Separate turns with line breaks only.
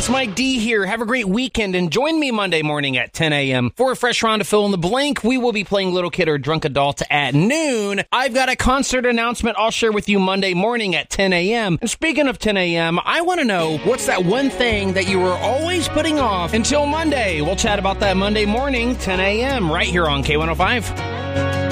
It's Mike D here. Have a great weekend and join me Monday morning at 10 a.m. for a fresh round of Fill in the Blank. We will be playing Little Kid or Drunk Adult at noon. I've got a concert announcement I'll share with you Monday morning at 10 a.m. And speaking of 10 a.m., I want to know what's that one thing that you were always putting off until Monday. We'll chat about that Monday morning, 10 a.m. right here on K105.